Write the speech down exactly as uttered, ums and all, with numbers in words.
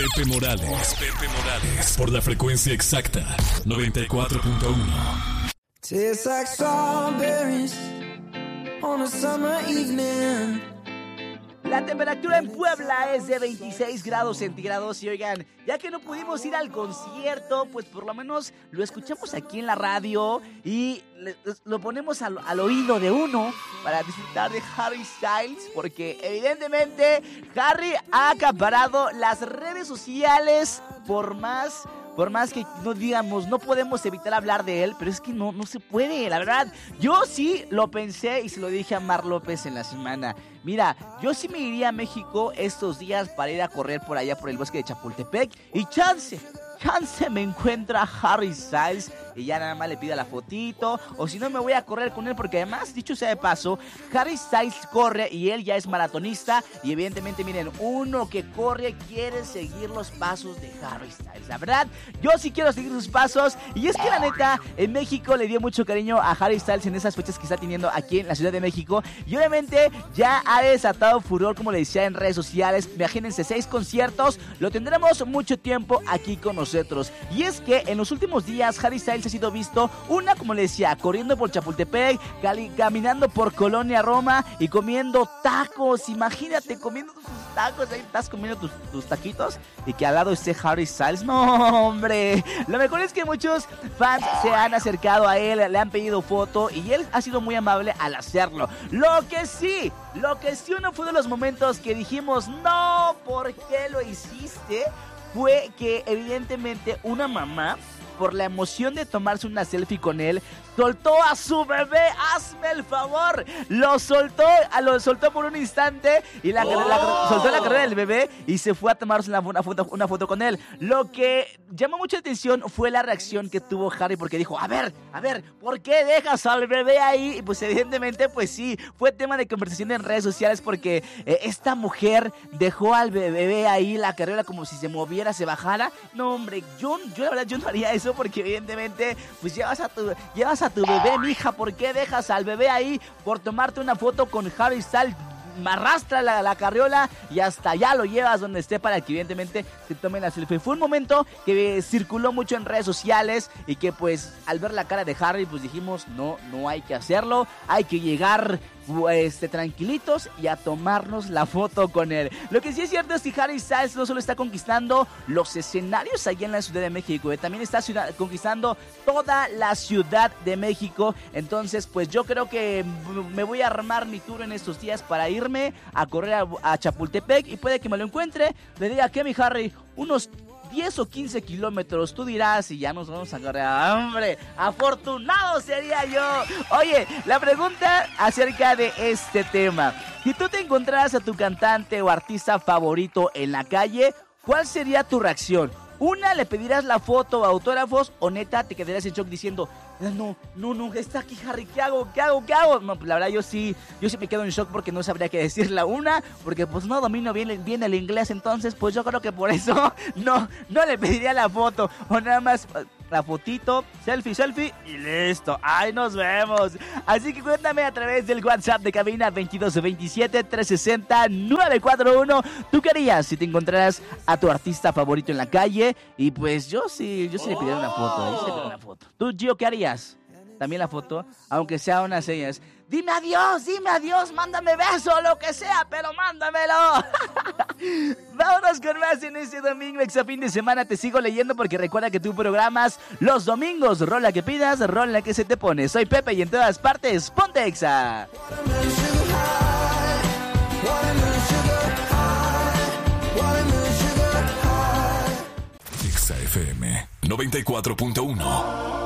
Pepe Morales. Pepe Morales. Por la frecuencia exacta. noventa y cuatro punto uno. Tastes like strawberries on a summer evening. La temperatura en Puebla es de veintiséis grados centígrados y oigan, ya que no pudimos ir al concierto, pues por lo menos lo escuchamos aquí en la radio y le, lo ponemos al, al oído de uno para disfrutar de Harry Styles, porque evidentemente Harry ha acaparado las redes sociales por más... Por más que no digamos, no podemos evitar hablar de él, pero es que no, no se puede, la verdad. Yo sí lo pensé y se lo dije a Mar López en la semana. Mira, yo sí me iría a México estos días para ir a correr por allá por el bosque de Chapultepec y chance, chance me encuentra Harry Styles y ya nada más le pida la fotito, o si no me voy a correr con él, porque además, dicho sea de paso, Harry Styles corre y él ya es maratonista y evidentemente miren, uno que corre quiere seguir los pasos de Harry Styles, la verdad, yo sí quiero seguir sus pasos y es que la neta, en México le dio mucho cariño a Harry Styles en esas fechas que está teniendo aquí en la Ciudad de México y obviamente ya ha desatado furor, como le decía en redes sociales, imagínense, seis conciertos, lo tendremos mucho tiempo aquí con nosotros y es que en los últimos días Harry Styles ha sido visto, una como le decía, corriendo por Chapultepec, cali, caminando por Colonia Roma y comiendo tacos, imagínate, comiendo tus tacos, ahí estás comiendo tus, tus taquitos y que al lado esté Harry Styles, no hombre, lo mejor es que muchos fans se han acercado a él, le han pedido foto y él ha sido muy amable al hacerlo, lo que sí, lo que sí uno fue de los momentos que dijimos, no, ¿por qué lo hiciste? Fue que evidentemente una mamá, por la emoción de tomarse una selfie con él, soltó a su bebé, hazme el favor, lo soltó, lo soltó por un instante y la, oh. la, soltó la carrera del bebé y se fue a tomarse una, una, foto, una foto con él. Lo que llamó mucha atención fue la reacción que tuvo Harry, porque dijo, a ver, a ver, ¿por qué dejas al bebé ahí? Y pues evidentemente, pues sí, fue tema de conversación en redes sociales porque eh, esta mujer dejó al bebé ahí, la carrera como si se moviera, se bajara. No, hombre, yo, yo la verdad yo no haría eso porque evidentemente, pues llevas a tu, llevas a tu bebé, mija, ¿por qué dejas al bebé ahí por tomarte una foto con Harry Styles? Arrastra la, la carriola y hasta allá lo llevas donde esté para que evidentemente se tomen la selfie. Fue un momento que circuló mucho en redes sociales y que pues al ver la cara de Harry pues dijimos no, no hay que hacerlo, hay que llegar pues tranquilitos y a tomarnos la foto con él. Lo que sí es cierto es que Harry Styles no solo está conquistando los escenarios allá en la Ciudad de México, eh, también está ciudad, conquistando toda la Ciudad de México. Entonces pues yo creo que me voy a armar mi tour en estos días para irme a correr a, a Chapultepec y puede que me lo encuentre, le diga que mi Harry, unos diez o quince kilómetros, tú dirás, y ya nos vamos a agarrar. ¡Hombre! ¡Afortunado sería yo! Oye, la pregunta acerca de este tema. Si tú te encontraras a tu cantante o artista favorito en la calle, ¿cuál sería tu reacción? Una, ¿le pedirás la foto o autógrafos? O neta, te quedarías en shock diciendo, no, no, no, está aquí Harry, ¿qué hago? ¿Qué hago? ¿Qué hago? No, pues la verdad yo sí, yo sí me quedo en shock porque no sabría qué decir la una, porque pues no domino bien, bien el inglés, entonces pues yo creo que por eso no, no le pediría la foto, o nada más la fotito, selfie, selfie y listo, ahí nos vemos. Así que cuéntame a través del WhatsApp de cabina veintidós veintisiete trescientos sesenta nueve cuatro uno, ¿tú qué harías si te encontraras a tu artista favorito en la calle? Y pues yo sí, yo sí le pediría una foto, yo sí le pediría una foto. ¿Tú, Gio, qué harías? También la foto, aunque sea unas señas. Dime adiós, dime adiós, mándame beso, lo que sea, pero mándamelo. Vámonos con más en este domingo, exa fin de semana. Te sigo leyendo porque recuerda que tú programas los domingos. Rola que pidas, rola que se te pone. Soy Pepe y en todas partes, ponte exa. Exa F M noventa y cuatro punto uno.